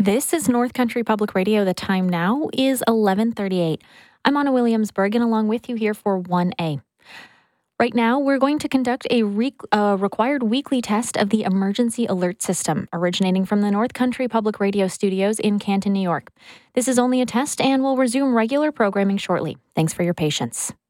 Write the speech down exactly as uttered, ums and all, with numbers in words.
This is North Country Public Radio. The time now is eleven thirty-eight. I'm Anna Williamsburg, and along with you here for one A. Right now, we're going to conduct a re- uh, required weekly test of the Emergency Alert System, originating from the North Country Public Radio studios in Canton, New York. This is only a test and will resume regular programming shortly. Thanks for your patience.